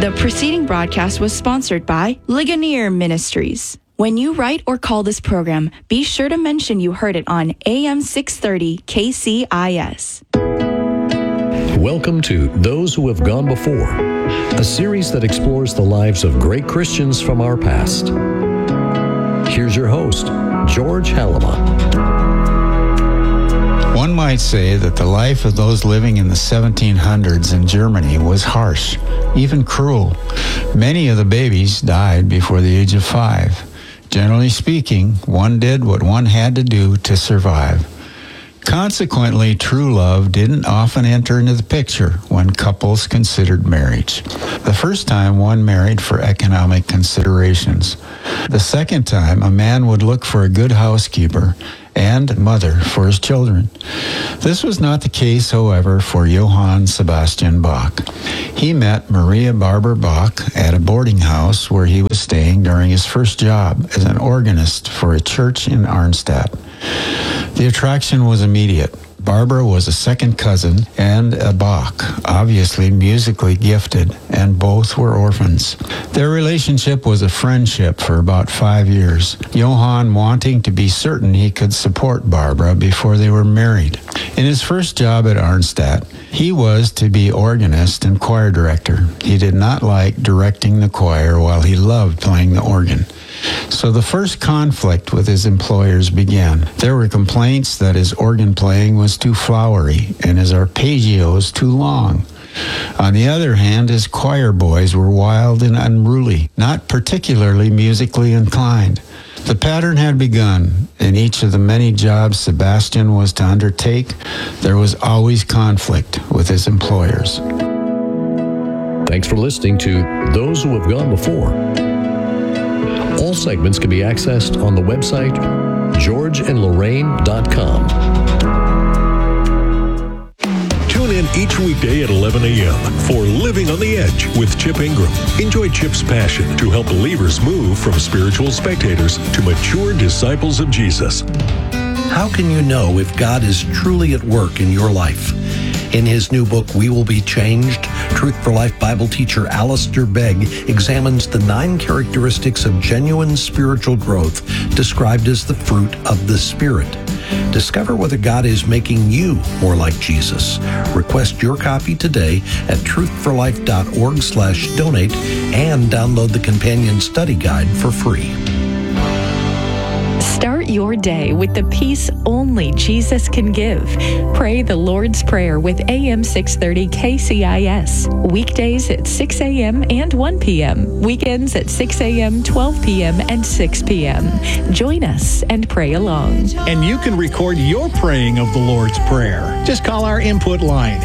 The preceding broadcast was sponsored by Ligonier Ministries. When you write or call this program, be sure to mention you heard it on AM 630 KCIS. Welcome to Those Who Have Gone Before, a series that explores the lives of great Christians from our past. Here's your host, George Halama. One might say that the life of those living in the 1700s in Germany was harsh, even cruel. Many of the babies died before the age of 5. Generally speaking, one did what one had to do to survive. Consequently, true love didn't often enter into the picture when couples considered marriage. The first time, one married for economic considerations. The second time, a man would look for a good housekeeper and mother for his children. This was not the case, however, for Johann Sebastian Bach. He met Maria Barber Bach at a boarding house where he was staying during his first job as an organist for a church in Arnstadt. The attraction was immediate. Barbara was a second cousin and a Bach, obviously musically gifted, and both were orphans. Their relationship was a friendship for about 5 years, Johann wanting to be certain he could support Barbara before they were married. In his first job at Arnstadt, he was to be organist and choir director. He did not like directing the choir while he loved playing the organ. So the first conflict with his employers began. There were complaints that his organ playing was too flowery and his arpeggios too long. On the other hand, his choir boys were wild and unruly, not particularly musically inclined. The pattern had begun. In each of the many jobs Sebastian was to undertake, there was always conflict with his employers. Thanks for listening to Those Who Have Gone Before. All segments can be accessed on the website georgeandlorraine.com. Tune in each weekday at 11 a.m. for Living on the Edge with Chip Ingram. Enjoy Chip's passion to help believers move from spiritual spectators to mature disciples of Jesus. How can you know if God is truly at work in your life? In his new book, We Will Be Changed, Truth for Life Bible teacher Alistair Begg examines the 9 characteristics of genuine spiritual growth described as the fruit of the Spirit. Discover whether God is making you more like Jesus. Request your copy today at truthforlife.org/donate and download the companion study guide for free. Start your day with the peace only Jesus can give. Pray the Lord's Prayer with AM 630 KCIS. Weekdays at 6 a.m. and 1 p.m. Weekends at 6 a.m., 12 p.m., and 6 p.m. Join us and pray along. And you can record your praying of the Lord's Prayer. Just call our input line,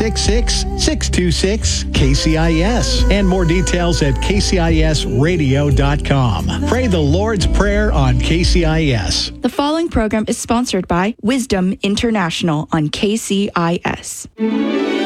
866-626-KCIS. And more details at kcisradio.com. Pray the Lord's Prayer on KCIS. The following program is sponsored by Wisdom International on KCIS.